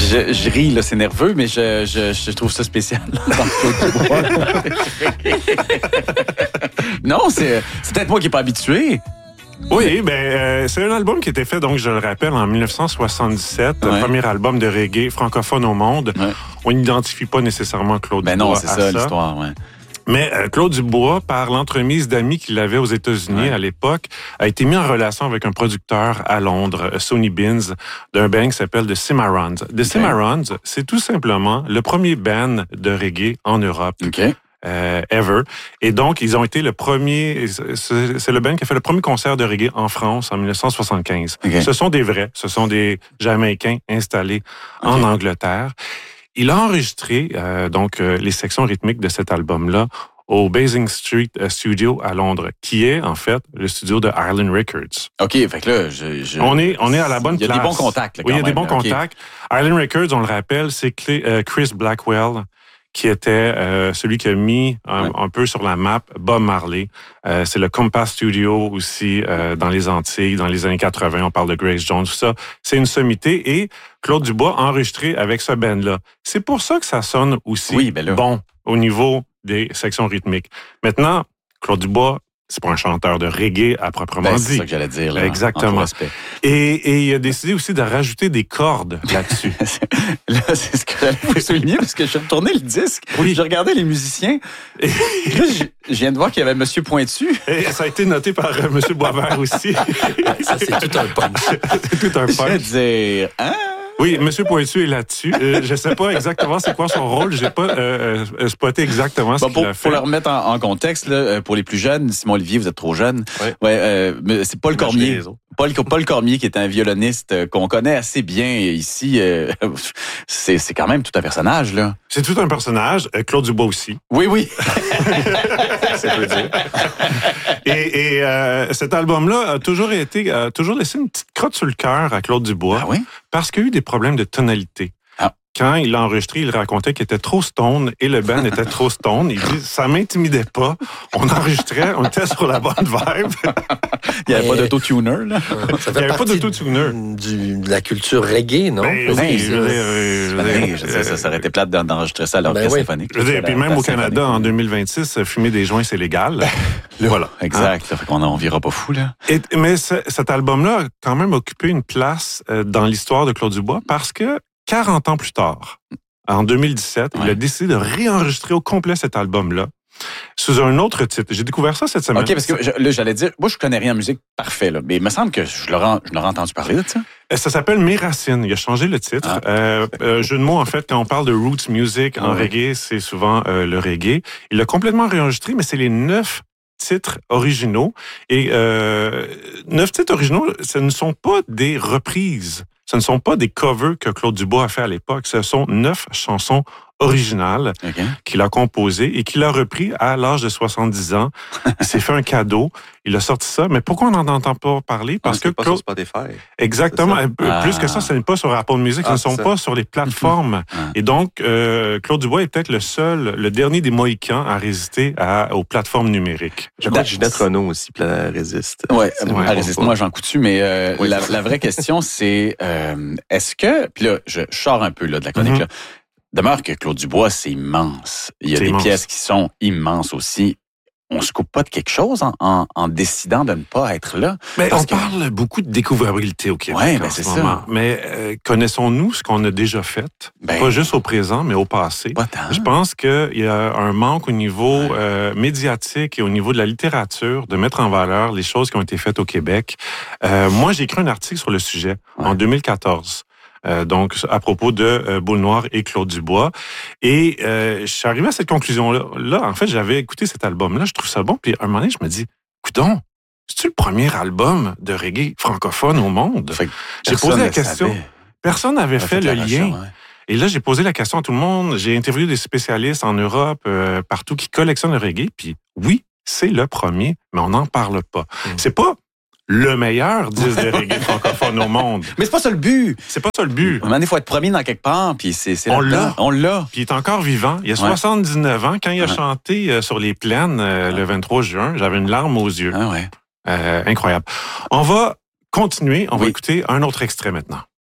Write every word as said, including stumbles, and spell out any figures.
je, je ris, là, c'est nerveux, mais je, je, je trouve ça spécial. Non, c'est, c'est peut-être moi qui n'ai pas habitué. Oui, ben euh, c'est un album qui était fait, donc je le rappelle, en dix-neuf cent soixante-dix-sept, ouais. Le premier album de reggae francophone au monde. Ouais. On n'identifie pas nécessairement Claude ben Dubois. Ben non, c'est à ça, ça l'histoire, ouais. Mais euh, Claude Dubois, par l'entremise d'amis qu'il avait aux États-Unis ouais. à l'époque, a été mis en relation avec un producteur à Londres, Sonny Beans, d'un band qui s'appelle The Cimarrons. The okay. Cimarrons, c'est tout simplement le premier band de reggae en Europe. Okay. Euh, ever. Et donc, ils ont été le premier... C'est, c'est le band qui a fait le premier concert de reggae en France en dix-neuf cent soixante-quinze. Okay. Ce sont des vrais. Ce sont des Jamaïcains installés okay. en Angleterre. Il a enregistré euh, donc euh, les sections rythmiques de cet album-là au Basing Street Studio à Londres, qui est en fait le studio de Island Records. OK, fait que là, je, je... on est on est à la bonne place. Il y a des bons contacts. Là, oui, il y a même, des bons là. contacts. Okay. Island Records, on le rappelle, c'est Chris Blackwell, qui était euh, celui qui a mis un, ouais. un peu sur la map Bob Marley. Euh, c'est le Compass Studio aussi euh, dans les Antilles, dans les années quatre-vingts. On parle de Grace Jones, tout ça. C'est une sommité et Claude Dubois a enregistré avec ce band-là. C'est pour ça que ça sonne aussi oui, ben là. bon au niveau des sections rythmiques. Maintenant, Claude Dubois, c'est pas un chanteur de reggae à proprement ben, dit. C'est ça que j'allais dire. Là, exactement. Et, et il a décidé aussi de rajouter des cordes là-dessus. Là, c'est ce que j'allais vous souligner, parce que je suis retourné le disque, oui. Je regardais les musiciens, et là, je, je viens de voir qu'il y avait Monsieur Pointu. Et ça a été noté par euh, Monsieur Boisvert aussi. Ça, c'est tout un punch. C'est tout un punch. Je vais dire, hein? Oui, Monsieur Pointu est là-dessus. Euh, je sais pas exactement c'est quoi son rôle. J'ai pas euh, euh, spoté exactement ce bon, pour, qu'il a fait. Pour le remettre en, en contexte, là, pour les plus jeunes, Simon Olivier, vous êtes trop jeune. Ouais. Ouais, euh, c'est Paul Cormier. Paul, Paul Cormier, qui est un violoniste qu'on connaît assez bien ici. Euh, c'est, c'est quand même tout un personnage, là. C'est tout un personnage. Euh, Claude Dubois aussi. Oui, oui. C'est peu dire. Et, et euh, cet album-là a toujours été, a toujours laissé une petite crotte sur le cœur à Claude Dubois. Ah oui? Parce qu'il y a eu des problèmes de tonalité. Ah. Quand il l'a enregistré, il racontait qu'il était trop stone et le band était trop stone. Il dit, ça m'intimidait pas. On enregistrait, on était sur la bonne vibe. Il n'y avait pas d'auto-tuner, là. Ça fait il n'y avait pas d'auto-tuner. Du, de la culture reggae, non? Ben, oui, je veux dire, je veux dire, je sais, ça, ça aurait été plate d'enregistrer ça à l'orchestre ben oui. symphonique. Je veux dire, puis même au Canada, en deux mille vingt-six, fumer des joints, c'est légal. Voilà. Exact. Hein? Fait qu'on on vira pas fou, là. Et, mais ce, cet album-là a quand même occupé une place euh, dans l'histoire de Claude Dubois parce que quarante ans plus tard, en deux mille dix-sept, ouais. il a décidé de réenregistrer au complet cet album-là sous un autre titre. J'ai découvert ça cette semaine. OK, parce que je, là, j'allais dire, moi, je connais rien en musique parfait, là, mais il me semble que je l'aurais, je l'aurais entendu parler de ça. Ça s'appelle Mes Racines. Il a changé le titre. Ah. Euh, euh, jeu de mots, en fait, quand on parle de roots music en oui. reggae, c'est souvent euh, le reggae. Il l'a complètement réenregistré, mais c'est les neuf titres originaux. Et euh, neuf titres originaux, ce ne sont pas des reprises. Ce ne sont pas des covers que Claude Dubois a fait à l'époque. Ce sont neuf chansons originales okay. qu'il a composées et qu'il a repris à l'âge de soixante-dix ans. Il s'est fait un cadeau. Il a sorti ça. Mais pourquoi on n'en entend pas parler? Parce ah, que pas Claude... sur Spotify. Exactement. Ah. Plus que ça, ce n'est pas sur Apple Music. Ah, ce ne sont ça. pas sur les plateformes. Ah. Et donc, euh, Claude Dubois est peut-être le seul, le dernier des Mohicans à résister à, aux plateformes numériques. Je crois que Ginette Renault aussi résiste. Oui, ouais, elle résiste. Moi, j'en coutu. Mais euh, oui, la, la vraie question, c'est euh, est-ce que... Puis là, je sors un peu là, de la chronique. Mm-hmm. Là. Demeure que Claude Dubois, c'est immense. Il y a c'est des immense. pièces qui sont immenses aussi. On se coupe pas de quelque chose en, en, en décidant de ne pas être là. Mais on que... parle beaucoup de découvrabilité au Québec. Oui, ben c'est ça. Mais euh, connaissons-nous ce qu'on a déjà fait? Ben, pas juste au présent, mais au passé. Pas tant. Je pense qu'il y a un manque au niveau ouais. euh, médiatique et au niveau de la littérature de mettre en valeur les choses qui ont été faites au Québec. Euh, moi, j'ai écrit un article sur le sujet ouais. en deux mille quatorze. Euh, donc, à propos de euh, Boule Noire et Claude Dubois. Et euh, je suis arrivé à cette conclusion-là. Là, en fait, j'avais écouté cet album-là, je trouve ça bon. Puis à un moment donné, je me dis, coudonc, c'est-tu le premier album de reggae francophone au monde? J'ai posé la question. Savait. Personne n'avait fait, fait le lien. Ouais. Et là, j'ai posé la question à tout le monde. J'ai interviewé des spécialistes en Europe, euh, partout, qui collectionnent le reggae. Puis oui, c'est le premier, mais on n'en parle pas. Mmh. C'est pas le meilleur disque de reggae francophone au monde. Mais c'est pas ça le but. C'est pas ça le but. À un moment, il faut être premier dans quelque part, puis c'est, c'est on l'a. On l'a. Puis il est encore vivant. Il a ouais. soixante-dix-neuf ans. Quand il a ouais. chanté euh, sur les plaines euh, ouais. le vingt-trois juin, j'avais une larme aux yeux. Ah ouais. Euh, incroyable. On va continuer. On oui. va écouter un autre extrait maintenant.